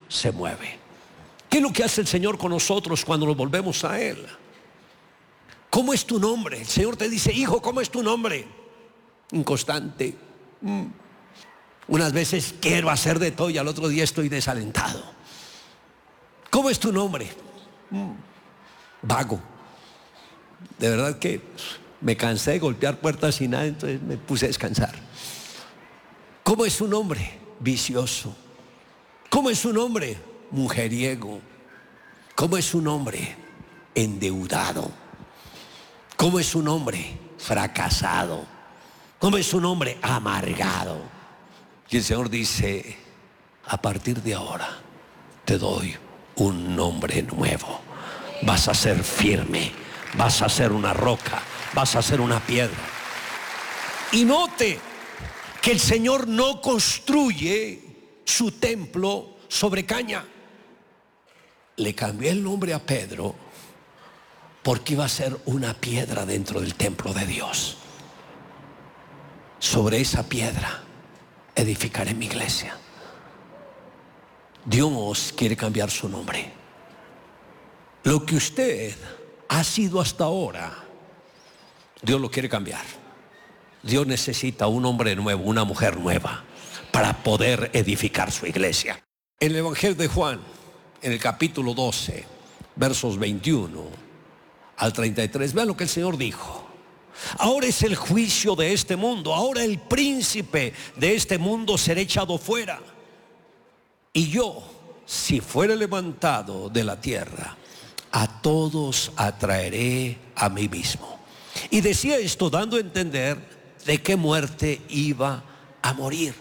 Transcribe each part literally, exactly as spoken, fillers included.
se mueve. ¿Qué es lo que hace el Señor con nosotros cuando nos volvemos a Él? ¿Cómo es tu nombre? El Señor te dice: hijo, ¿cómo es tu nombre? Inconstante. Mm. Unas veces quiero hacer de todo y al otro día estoy desalentado. ¿Cómo es tu nombre? Mm. Vago. De verdad que me cansé de golpear puertas y nada, entonces me puse a descansar. ¿Cómo es su nombre? Vicioso. ¿Cómo es su nombre? Mujeriego. ¿Cómo es su nombre? Endeudado. ¿Cómo es su nombre? Fracasado. ¿Cómo es su nombre? Amargado. Y el Señor dice: a partir de ahora te doy un nombre nuevo. Vas a ser firme, vas a ser una roca, vas a ser una piedra. Y note que el Señor no construye su templo sobre caña. Le cambié el nombre a Pedro porque iba a ser una piedra dentro del templo de Dios. Sobre esa piedra edificaré mi iglesia. Dios quiere cambiar su nombre. Lo que usted ha sido hasta ahora, Dios lo quiere cambiar. Dios necesita un hombre nuevo, una mujer nueva, para poder edificar su iglesia. En el Evangelio de Juan, en el capítulo doce, versos veintiuno al treinta y tres, vean lo que el Señor dijo: ahora es el juicio de este mundo, ahora el príncipe de este mundo será echado fuera. Y yo, si fuere levantado de la tierra, a todos atraeré a mí mismo. Y decía esto dando a entender de qué muerte iba a morir.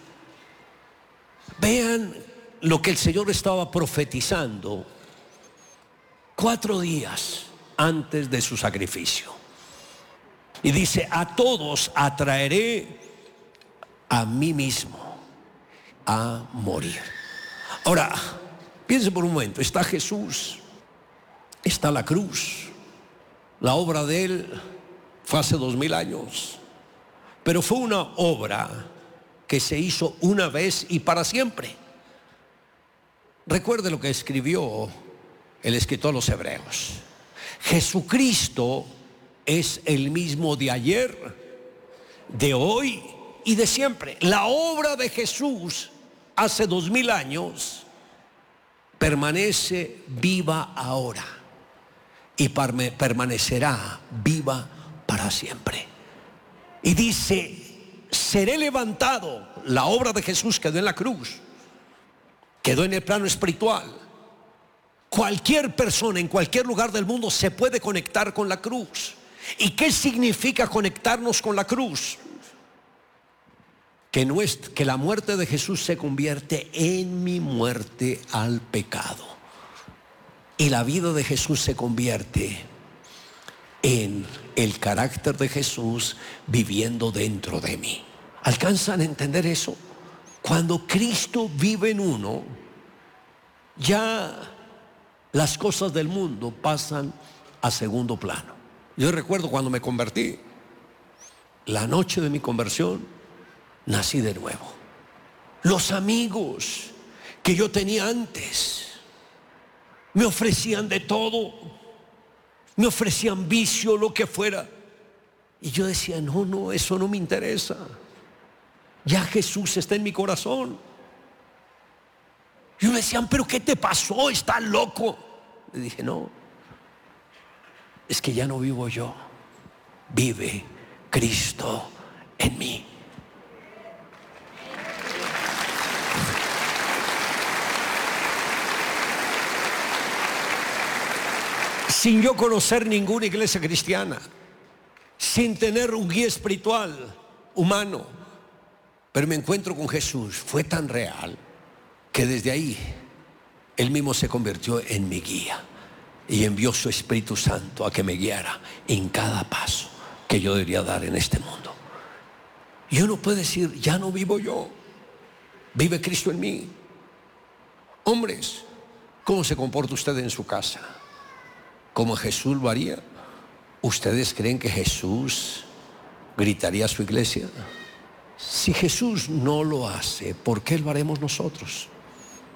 Vean lo que el Señor estaba profetizando cuatro días antes de su sacrificio. Y dice: a todos atraeré a mí mismo a morir. Ahora, piensen por un momento. Está Jesús, está la cruz. La obra de Él fue hace dos mil años, pero fue una obra que se hizo una vez y para siempre. Recuerde lo que escribió el escritor a los Hebreos: Jesucristo es el mismo de ayer, de hoy y de siempre. La obra de Jesús hace dos mil años permanece viva ahora y permanecerá viva para siempre. Y dice: seré levantado. La obra de Jesús quedó en la cruz, quedó en el plano espiritual. Cualquier persona en cualquier lugar del mundo se puede conectar con la cruz. ¿Y qué significa conectarnos con la cruz? Que, no es, que la muerte de Jesús se convierte en mi muerte al pecado, y la vida de Jesús se convierte en el carácter de Jesús viviendo dentro de mí. ¿Alcanzan a entender eso? Cuando Cristo vive en uno, ya las cosas del mundo pasan a segundo plano. Yo recuerdo cuando me convertí, la noche de mi conversión, nací de nuevo. Los amigos que yo tenía antes me ofrecían de todo, me ofrecían vicio, lo que fuera, y yo decía: no, no, eso no me interesa. Ya Jesús está en mi corazón. Y me decían: pero ¿qué te pasó? ¿Estás loco? Le dije: no, es que ya no vivo yo, vive Cristo en mí. Sin yo conocer ninguna iglesia cristiana, sin tener un guía espiritual humano, pero me encuentro con Jesús. Fue tan real que desde ahí Él mismo se convirtió en mi guía y envió su Espíritu Santo a que me guiara en cada paso que yo debería dar en este mundo. Y uno puede decir: ya no vivo yo, vive Cristo en mí. Hombres, ¿cómo se comporta usted en su casa? ¿Cómo Jesús lo haría? ¿Ustedes creen que Jesús gritaría a su iglesia? Si Jesús no lo hace, ¿por qué lo haremos nosotros?